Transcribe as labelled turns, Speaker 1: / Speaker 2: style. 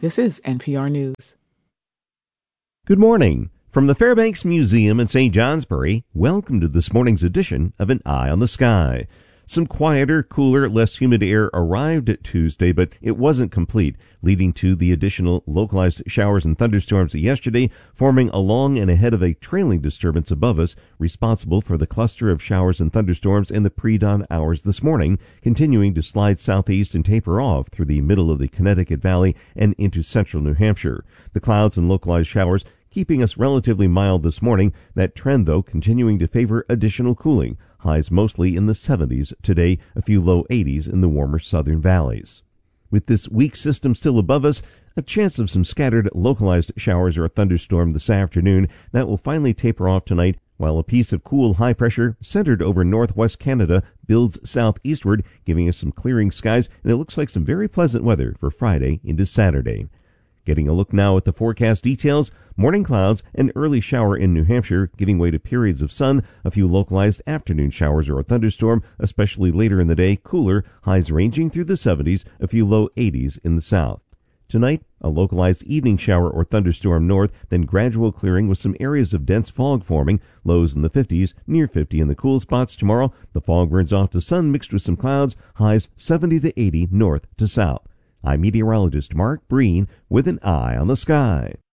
Speaker 1: This is NPR News.
Speaker 2: Good morning. From the Fairbanks Museum in St. Johnsbury, welcome to this morning's edition of An Eye on the Sky. Some quieter, cooler, less humid air arrived Tuesday, but it wasn't complete, leading to the additional localized showers and thunderstorms yesterday, forming along and ahead of a trailing disturbance above us, responsible for the cluster of showers and thunderstorms in the pre-dawn hours this morning, continuing to slide southeast and taper off through the middle of the Connecticut Valley and into central New Hampshire. The clouds and localized showers keeping us relatively mild this morning. That trend, though, continuing to favor additional cooling. Highs mostly in the 70s today, a few low 80s in the warmer southern valleys. With this weak system still above us, a chance of some scattered localized showers or a thunderstorm this afternoon. That will finally taper off tonight, while a piece of cool high pressure centered over northwest Canada builds southeastward, giving us some clearing skies, and it looks like some very pleasant weather for Friday into Saturday. Getting a look now at the forecast details. Morning clouds, an early shower in New Hampshire, giving way to periods of sun, a few localized afternoon showers or a thunderstorm, especially later in the day, cooler, highs ranging through the 70s, a few low 80s in the south. Tonight, a localized evening shower or thunderstorm north, then gradual clearing with some areas of dense fog forming, lows in the 50s, near 50 in the cool spots. Tomorrow, the fog burns off to sun mixed with some clouds, highs 70 to 80 north to south. I'm meteorologist Mark Breen with An Eye on the Sky.